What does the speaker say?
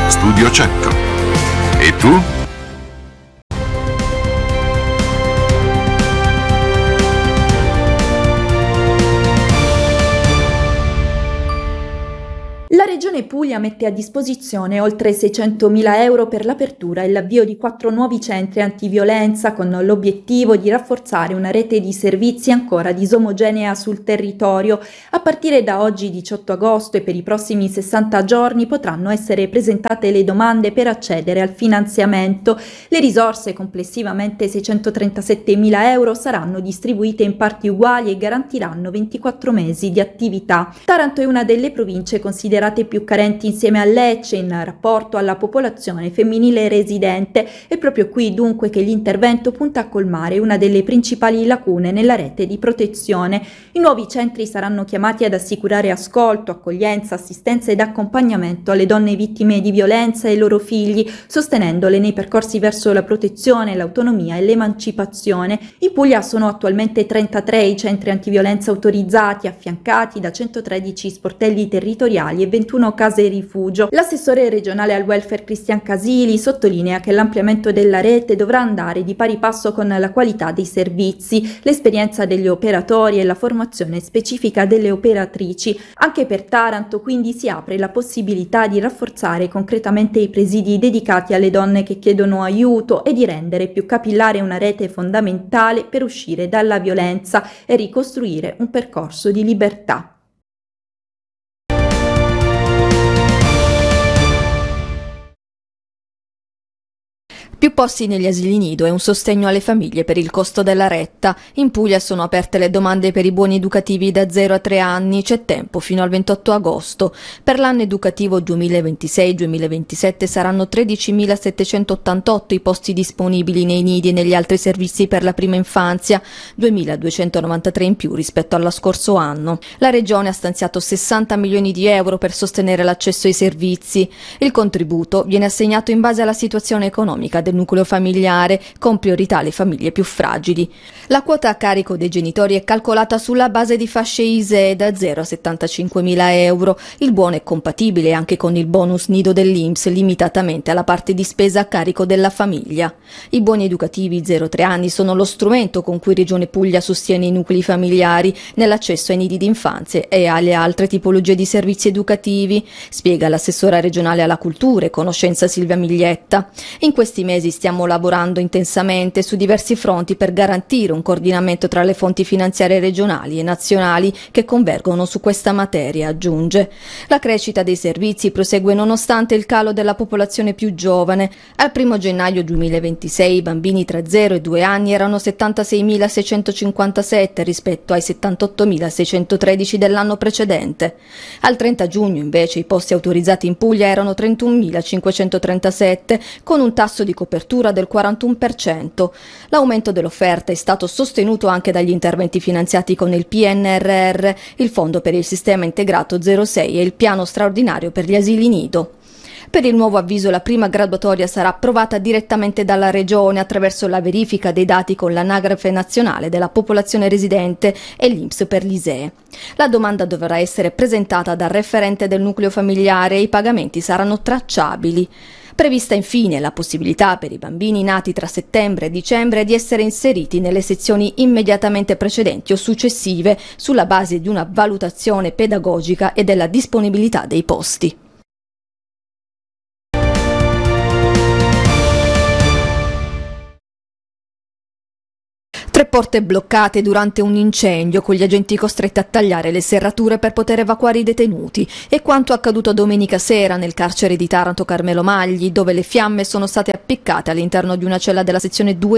Studio 100. E tu? La Regione Puglia mette a disposizione oltre 600.000 euro per l'apertura e l'avvio di 4 nuovi centri antiviolenza con l'obiettivo di rafforzare una rete di servizi ancora disomogenea sul territorio. A partire da oggi 18 agosto e per i prossimi 60 giorni potranno essere presentate le domande per accedere al finanziamento. Le risorse, complessivamente 637.000 euro, saranno distribuite in parti uguali e garantiranno 24 mesi di attività. Taranto è una delle province considerate più carenti insieme a Lecce in rapporto alla popolazione femminile residente. È proprio qui dunque che l'intervento punta a colmare una delle principali lacune nella rete di protezione. I nuovi centri saranno chiamati ad assicurare ascolto, accoglienza, assistenza ed accompagnamento alle donne vittime di violenza e ai loro figli, sostenendole nei percorsi verso la protezione, l'autonomia e l'emancipazione. In Puglia sono attualmente 33 i centri antiviolenza autorizzati, affiancati da 113 sportelli territoriali e 21 case rifugio. L'assessore regionale al welfare Cristian Casili sottolinea che l'ampliamento della rete dovrà andare di pari passo con la qualità dei servizi, l'esperienza degli operatori e la formazione specifica delle operatrici. Anche per Taranto quindi si apre la possibilità di rafforzare concretamente i presidi dedicati alle donne che chiedono aiuto e di rendere più capillare una rete fondamentale per uscire dalla violenza e ricostruire un percorso di libertà. Più posti negli asili nido e un sostegno alle famiglie per il costo della retta. In Puglia sono aperte le domande per i buoni educativi da 0 a 3 anni, c'è tempo fino al 28 agosto. Per l'anno educativo 2026-2027 saranno 13.788 i posti disponibili nei nidi e negli altri servizi per la prima infanzia, 2.293 in più rispetto allo scorso anno. La Regione ha stanziato 60 milioni di euro per sostenere l'accesso ai servizi. Il contributo viene assegnato in base alla situazione economica del nucleo familiare, con priorità alle famiglie più fragili. La quota a carico dei genitori è calcolata sulla base di fasce ISEE da 0 a 75.000 euro. Il buono è compatibile anche con il bonus nido dell'INPS, limitatamente alla parte di spesa a carico della famiglia. I buoni educativi 0-3 anni sono lo strumento con cui Regione Puglia sostiene i nuclei familiari nell'accesso ai nidi d'infanzia e alle altre tipologie di servizi educativi, spiega l'assessora regionale alla cultura e conoscenza Silvia Miglietta. In questi mesi stiamo lavorando intensamente su diversi fronti per garantire un coordinamento tra le fonti finanziarie regionali e nazionali che convergono su questa materia, aggiunge. La crescita dei servizi prosegue nonostante il calo della popolazione più giovane. Al 1 gennaio 2026 i bambini tra 0 e 2 anni erano 76.657 rispetto ai 78.613 dell'anno precedente. Al 30 giugno invece i posti autorizzati in Puglia erano 31.537 con un tasso di copertura del 41%. L'aumento dell'offerta è stato sostenuto anche dagli interventi finanziati con il PNRR, il Fondo per il Sistema Integrato 06 e il Piano Straordinario per gli asili nido. Per il nuovo avviso la prima graduatoria sarà approvata direttamente dalla Regione attraverso la verifica dei dati con l'Anagrafe Nazionale della Popolazione Residente e l'INPS per l'ISEE. La domanda dovrà essere presentata dal referente del nucleo familiare e i pagamenti saranno tracciabili. Prevista infine la possibilità per i bambini nati tra settembre e dicembre di essere inseriti nelle sezioni immediatamente precedenti o successive sulla base di una valutazione pedagogica e della disponibilità dei posti. Tre porte bloccate durante un incendio, con gli agenti costretti a tagliare le serrature per poter evacuare i detenuti. È quanto accaduto domenica sera nel carcere di Taranto Carmelo Magli, dove le fiamme sono state appiccate all'interno di una cella della sezione 2